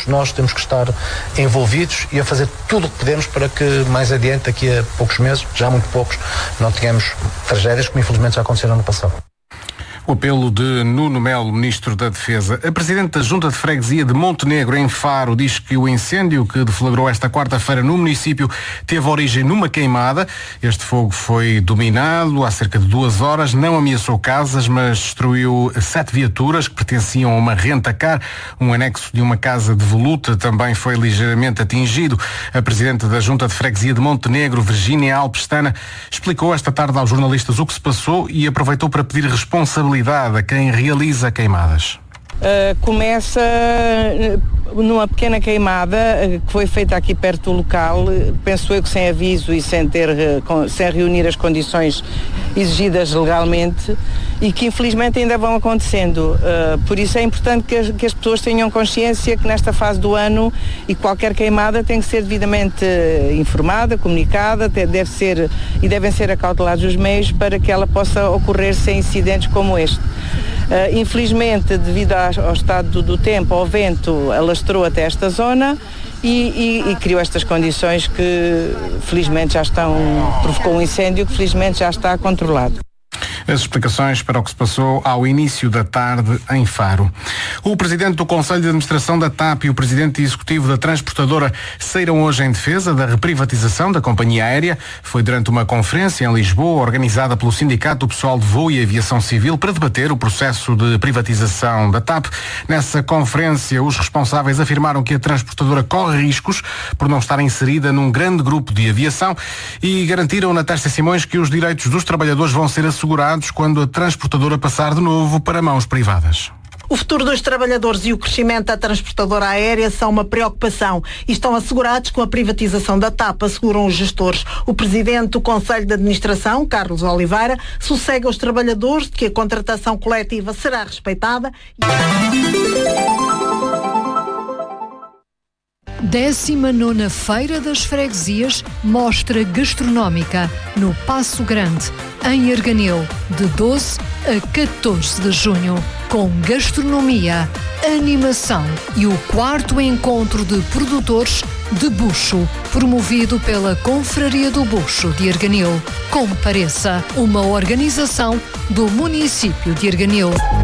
nós temos que estar envolvidos e a fazer tudo o que podemos para que mais adiante, daqui a poucos meses, já muito poucos, não tenhamos tragédias como infelizmente já aconteceram no passado. O apelo de Nuno Melo, Ministro da Defesa. A Presidente da Junta de Freguesia de Montenegro, em Faro, diz que o incêndio que deflagrou esta quarta-feira no município teve origem numa queimada. Este fogo foi dominado há cerca de 2 horas, não ameaçou casas, mas destruiu 7 viaturas que pertenciam a uma renta-car. Um anexo de uma casa de voluta também foi ligeiramente atingido. A Presidente da Junta de Freguesia de Montenegro, Virgínia Alpestana, explicou esta tarde aos jornalistas o que se passou e aproveitou para pedir responsabilidade a quem realiza queimadas. Começa numa pequena queimada que foi feita aqui perto do local, penso eu que sem aviso e sem reunir as condições exigidas legalmente, e que infelizmente ainda vão acontecendo. Por isso é importante que as pessoas tenham consciência que nesta fase do ano e qualquer queimada tem que ser devidamente informada, comunicada, devem ser acautelados os meios para que ela possa ocorrer sem incidentes como este. Infelizmente, devido ao estado do tempo, ao vento, alastrou até esta zona e criou estas condições que felizmente provocou um incêndio que felizmente já está controlado. As explicações para o que se passou ao início da tarde em Faro. O Presidente do Conselho de Administração da TAP e o Presidente Executivo da Transportadora saíram hoje em defesa da reprivatização da companhia aérea. Foi durante uma conferência em Lisboa, organizada pelo Sindicato do Pessoal de Voo e Aviação Civil, para debater o processo de privatização da TAP. Nessa conferência, os responsáveis afirmaram que a transportadora corre riscos por não estar inserida num grande grupo de aviação e garantiram na Testa Simões que os direitos dos trabalhadores vão ser assegurados quando a transportadora passar de novo para mãos privadas. O futuro dos trabalhadores e o crescimento da transportadora aérea são uma preocupação e estão assegurados com a privatização da TAP, asseguram os gestores. O Presidente do Conselho de Administração, Carlos Oliveira, sossega os trabalhadores de que a contratação coletiva será respeitada. 19ª Feira das Freguesias, mostra gastronómica no Paço Grande, em Arganil, de 12 a 14 de junho, com gastronomia, animação e o 4º encontro de produtores de bucho, promovido pela Confraria do Bucho de Arganil. Compareça, uma organização do município de Arganil.